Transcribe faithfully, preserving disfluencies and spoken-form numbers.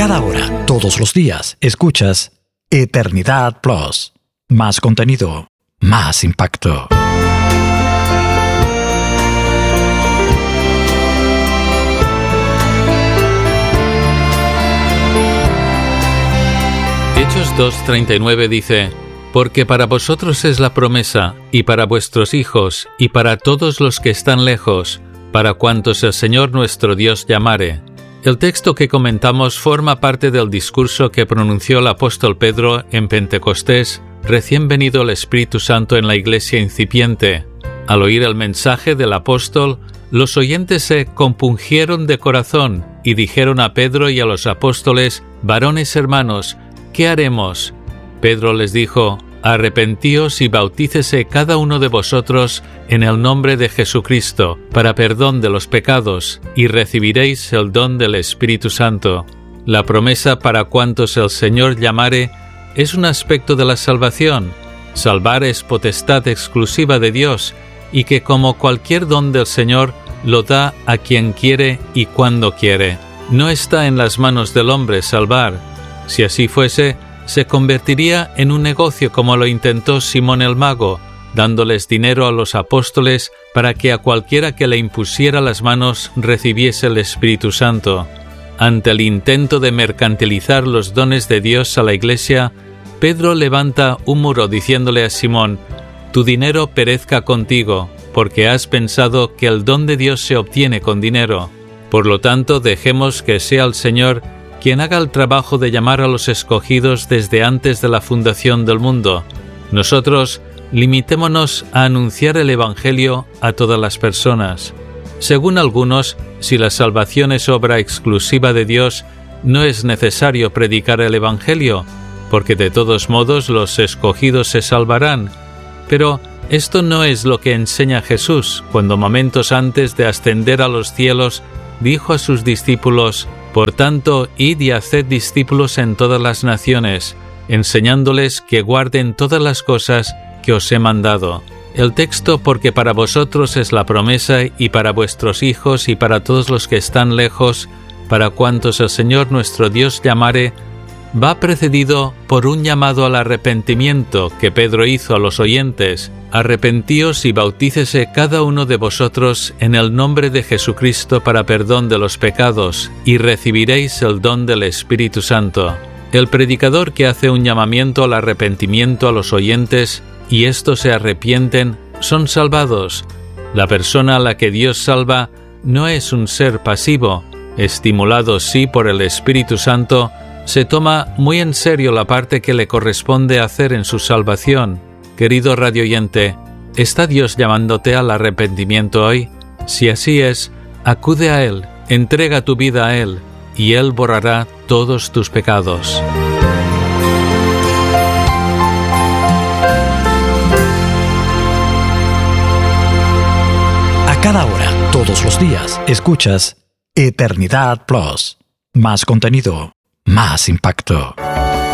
cada hora, todos los días, escuchas Eternidad Plus. Más contenido, más impacto. Hechos dos treinta y nueve dice: porque para vosotros es la promesa, y para vuestros hijos, y para todos los que están lejos, para cuantos el Señor nuestro Dios llamare. El texto que comentamos forma parte del discurso que pronunció el apóstol Pedro en Pentecostés, recién venido el Espíritu Santo en la iglesia incipiente. Al oír el mensaje del apóstol, los oyentes se compungieron de corazón y dijeron a Pedro y a los apóstoles: varones hermanos, ¿qué haremos? Pedro les dijo: arrepentíos y bautícese cada uno de vosotros en el nombre de Jesucristo, para perdón de los pecados, y recibiréis el don del Espíritu Santo. La promesa para cuantos el Señor llamare es un aspecto de la salvación. Salvar es potestad exclusiva de Dios, y que como cualquier don del Señor, lo da a quien quiere y cuando quiere. No está en las manos del hombre salvar. Si así fuese, se convertiría en un negocio como lo intentó Simón el Mago, dándoles dinero a los apóstoles para que a cualquiera que le impusiera las manos recibiese el Espíritu Santo. Ante el intento de mercantilizar los dones de Dios a la Iglesia, Pedro levanta un muro diciéndole a Simón: tu dinero perezca contigo, porque has pensado que el don de Dios se obtiene con dinero. Por lo tanto, dejemos que sea el Señor quien haga el trabajo de llamar a los escogidos desde antes de la fundación del mundo. Nosotros limitémonos a anunciar el Evangelio a todas las personas. Según algunos, si la salvación es obra exclusiva de Dios, no es necesario predicar el Evangelio, porque de todos modos los escogidos se salvarán. Pero esto no es lo que enseña Jesús, cuando momentos antes de ascender a los cielos dijo a sus discípulos: por tanto, id y haced discípulos en todas las naciones, enseñándoles que guarden todas las cosas que os he mandado. El texto porque para vosotros es la promesa, y para vuestros hijos, y para todos los que están lejos, para cuantos el Señor nuestro Dios llamare, va precedido por un llamado al arrepentimiento que Pedro hizo a los oyentes: arrepentíos y bautícese cada uno de vosotros en el nombre de Jesucristo para perdón de los pecados, y recibiréis el don del Espíritu Santo. El predicador que hace un llamamiento al arrepentimiento a los oyentes, y estos se arrepienten, son salvados. La persona a la que Dios salva no es un ser pasivo, estimulado sí por el Espíritu Santo. Se toma muy en serio la parte que le corresponde hacer en su salvación. Querido radioyente, ¿está Dios llamándote al arrepentimiento hoy? Si así es, acude a Él, entrega tu vida a Él, y Él borrará todos tus pecados. A cada hora, todos los días, escuchas Eternidad Plus. Más contenido, más impacto.